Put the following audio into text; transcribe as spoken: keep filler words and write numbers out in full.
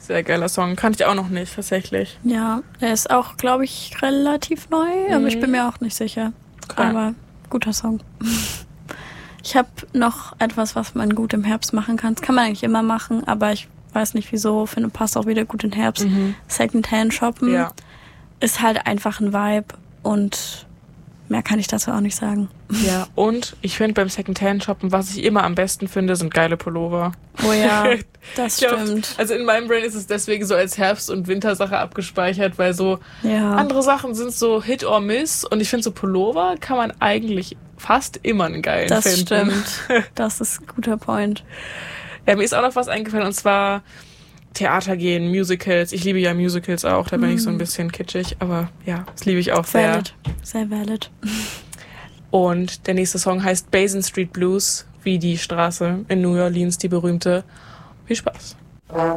Sehr geiler Song. Kannte ich auch noch nicht, tatsächlich. Ja, er ist auch, glaube ich, relativ neu, mhm. aber ich bin mir auch nicht sicher. Okay. Aber guter Song. Ich habe noch etwas, was man gut im Herbst machen kann. Das kann man eigentlich immer machen, aber ich weiß nicht wieso. Finde, passt auch wieder gut in Herbst. Mhm. Secondhand shoppen ja. ist halt einfach ein Vibe und mehr kann ich dazu auch nicht sagen. Ja, und ich finde beim Secondhand-Shoppen, was ich immer am besten finde, sind geile Pullover. Oh ja, das glaub, stimmt. Also in meinem Brain ist es deswegen so als Herbst- und Wintersache abgespeichert, weil so ja. andere Sachen sind so Hit or Miss und ich finde so Pullover kann man eigentlich fast immer einen geilen das finden. Das stimmt, das ist ein guter Point. Ja, mir ist auch noch was eingefallen und zwar Theater gehen, Musicals. Ich liebe ja Musicals auch, da bin mm. ich so ein bisschen kitschig, aber ja, das liebe ich auch sehr. Valid, sehr valid. Und der nächste Song heißt Basin Street Blues, wie die Straße in New Orleans, die berühmte. Viel Spaß.